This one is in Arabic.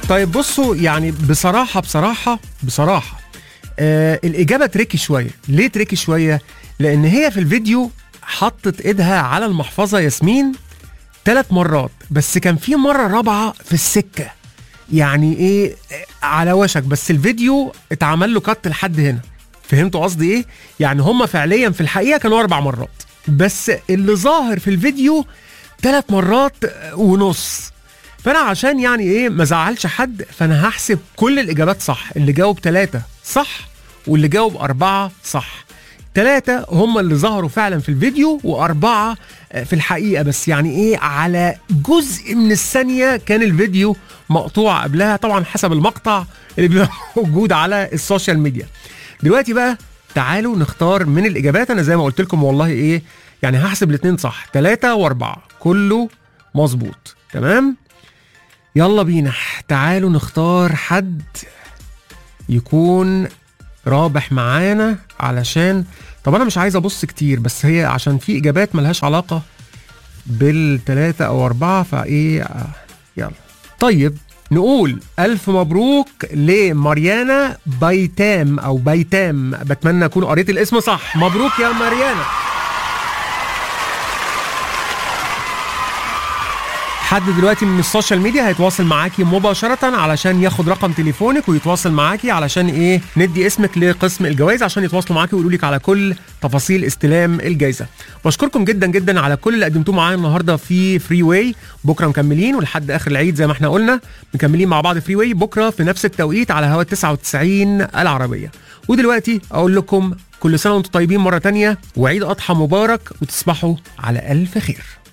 طيب بصوا، يعني بصراحة الإجابة تريكي شوية. ليه تريكي شوية؟ لأن هي في الفيديو حطت إيدها على المحفظة ياسمين 3 مرات، بس كان في مرة رابعة في السكة، يعني إيه على وشك، بس الفيديو اتعمل له كات لحد هنا. فهمتوا قصدي إيه؟ يعني هم فعليا في الحقيقة كانوا 4 مرات، بس اللي ظاهر في الفيديو 3 مرات ونص. فانا عشان يعني ايه ما زعلش حد، فانا هحسب كل الاجابات صح. اللي جاوب 3 صح واللي جاوب 4 صح. 3 هم اللي ظهروا فعلا في الفيديو، و4 في الحقيقة، بس يعني ايه على جزء من الثانية كان الفيديو مقطوع قبلها، طبعا حسب المقطع اللي بيبقى موجود على السوشيال ميديا. دلوقتي بقى تعالوا نختار من الاجابات. انا زي ما قلت لكم والله ايه، يعني هحسب الاثنين صح، 3 و4 كله مظبوط. تمام، يلا بينا، تعالوا نختار حد يكون رابح معانا، علشان طب انا مش عايز ابص كتير، بس هي عشان في اجابات ملهاش علاقة بال3 او 4، فايه يلا. طيب نقول الف مبروك لماريانا بيتام او بيتام، بتمنى اكون قريت الاسم صح. مبروك يا ماريانا. حد دلوقتي من السوشيال ميديا هيتواصل معاكي مباشرة علشان ياخد رقم تليفونك ويتواصل معاكي، علشان ايه ندي اسمك لقسم الجوائز عشان يتواصلوا معاكي ويقولوا لك على كل تفاصيل استلام الجائزة. بشكركم جدا جدا على كل اللي قدمتوه معايا النهارده في فري واي. بكره مكملين ولحد اخر العيد زي ما احنا قلنا، مكملين مع بعض فري واي بكره في نفس التوقيت على هوا 99 العربية. ودلوقتي اقول لكم كل سنة وانتم طيبين مرة تانية، وعيد اضحى مبارك، وتصبحوا على الف خير.